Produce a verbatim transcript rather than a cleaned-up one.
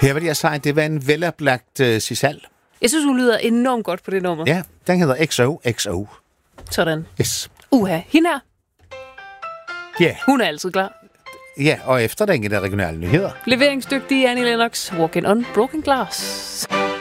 Her vil jeg sige, at det var en veloplagt uh, Sisal. Jeg synes, hun lyder enormt godt på det nummer. Ja, den hedder X O X O. Sådan. Yes. Uha, hende her. Ja. Hun er altid klar. Ja, og efter den er der regionale nyheder. Leveringsdygtige Annie Lennox, Walking on Broken Glass.